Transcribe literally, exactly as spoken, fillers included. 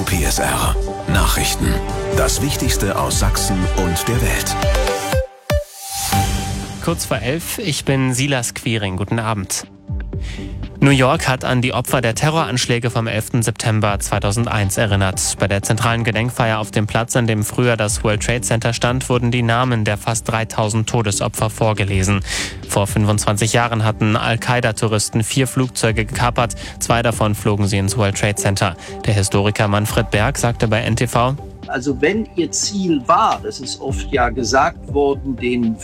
P S R. Nachrichten. Das Wichtigste aus Sachsen und der Welt. Kurz vor elf, ich bin Silas Quiring. Guten Abend. New York hat an die Opfer der Terroranschläge vom elften September zweitausendeins erinnert. Bei der zentralen Gedenkfeier auf dem Platz, an dem früher das World Trade Center stand, wurden die Namen der fast dreitausend Todesopfer vorgelesen. Vor fünfundzwanzig Jahren hatten Al-Qaida-Touristen vier Flugzeuge gekapert. Zwei davon flogen sie ins World Trade Center. Der Historiker Manfred Berg sagte bei N T V: Also wenn ihr Ziel war, das ist oft ja gesagt worden, den